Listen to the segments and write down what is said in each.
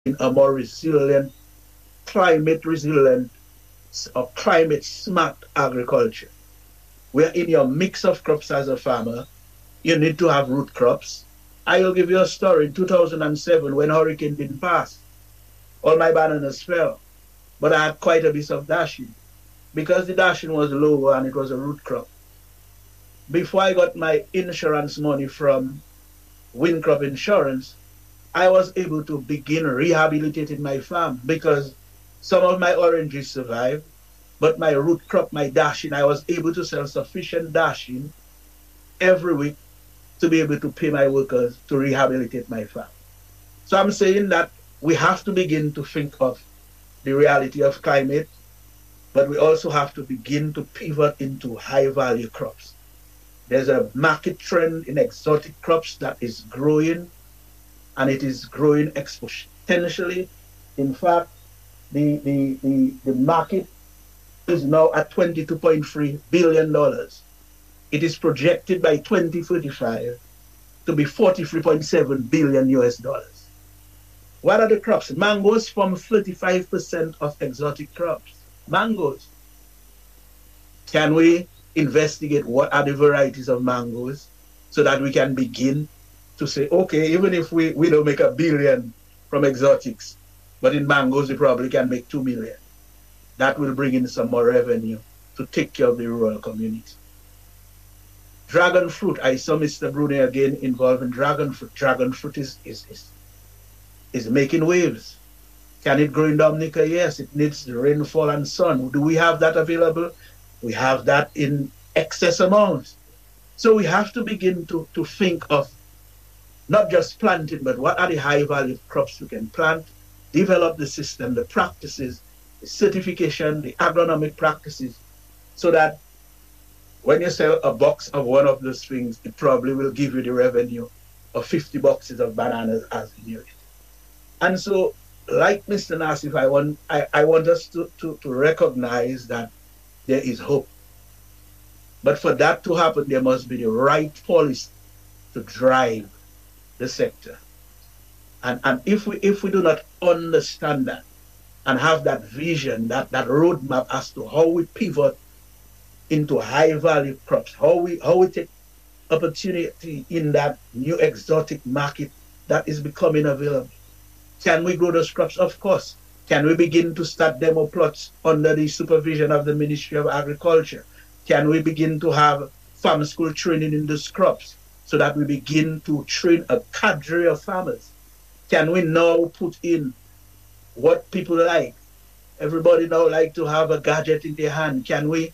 in a more resilient, climate resilient, or climate smart agriculture, where in your mix of crops as a farmer, you need to have root crops. I will give you a story. In 2007, when hurricane didn't pass, all my bananas fell, but I had quite a bit of dashing because the dashing was low and it was a root crop. Before I got my insurance money from Wind Crop Insurance, I was able to begin rehabilitating my farm because some of my oranges survived, but my root crop, my dashing, I was able to sell sufficient dashing every week to be able to pay my workers to rehabilitate my farm. So I'm saying that we have to begin to think of the reality of climate, but we also have to begin to pivot into high value crops. There's a market trend in exotic crops that is growing, and it is growing exponentially. In fact, the market is now at $22.3 billion. It is projected by 2035 to be 43.7 billion US dollars. What are the crops? Mangoes form 35% of exotic crops. Mangoes. Can we investigate what are the varieties of mangoes so that we can begin to say, okay, even if we don't make a billion from exotics, but in mangoes we probably can make 2 million. That will bring in some more revenue to take care of the rural community. Dragon fruit, I saw Mr. Brunei again involved in dragon fruit. Dragon fruit is making waves. Can it grow in Dominica? Yes, it needs the rainfall and sun. Do we have that available? We have that in excess amounts. So we have to begin to think of not just planting, but what are the high value crops we can plant, develop the system, the practices, the certification, the agronomic practices, so that when you sell a box of one of those things, it probably will give you the revenue of 50 boxes of bananas as you knew it. And so, like Mr. Nassif, I want us to recognize that there is hope. But for that to happen, there must be the right policy to drive the sector. And if we do not understand that and have that vision, that roadmap as to how we pivot into high value crops, how we take opportunity in that new exotic market that is becoming available. Can we grow those crops? Of course. Can we begin to start demo plots under the supervision of the Ministry of Agriculture? Can we begin to have farm school training in those crops so that we begin to train a cadre of farmers? Can we now put in what people like? Everybody now like to have a gadget in their hand. Can we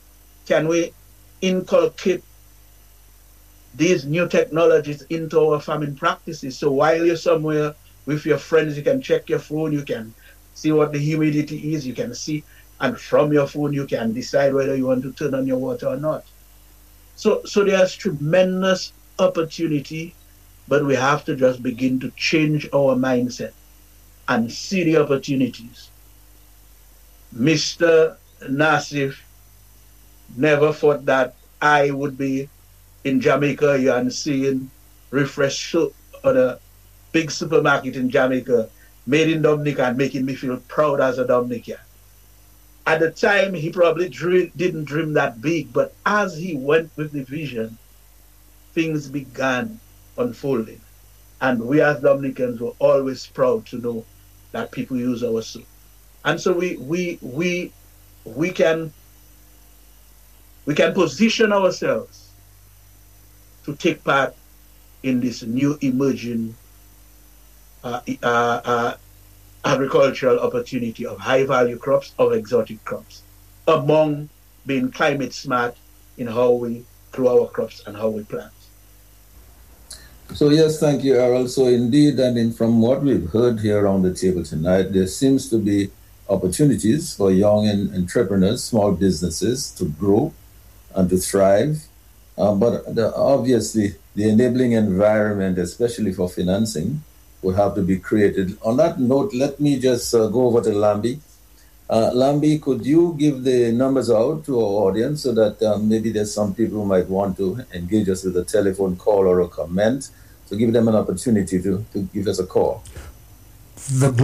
inculcate these new technologies into our farming practices? So while you're somewhere with your friends, you can check your phone, you can see what the humidity is, you can see, and from your phone you can decide whether you want to turn on your water or not. So there's tremendous opportunity, but we have to just begin to change our mindset and see the opportunities. Mr. Nassif never thought that I would be in Jamaica and seeing refreshed soap on a big supermarket in Jamaica, made in Dominica, and making me feel proud as a Dominican. At the time, he probably didn't dream that big, but as he went with the vision, things began unfolding. And we as Dominicans were always proud to know that people use our soap. And so we can position ourselves to take part in this new emerging agricultural opportunity of high value crops, of exotic crops, among being climate smart in how we grow our crops and how we plant. So yes, thank you, Errol. So indeed, from what we've heard here around the table tonight, there seems to be opportunities for young entrepreneurs, small businesses to grow and to thrive. But obviously, the enabling environment, especially for financing, will have to be created. On that note, let me just go over to Lambi. Lambi, could you give the numbers out to our audience so that maybe there's some people who might want to engage us with a telephone call or a comment? So give them an opportunity to give us a call. the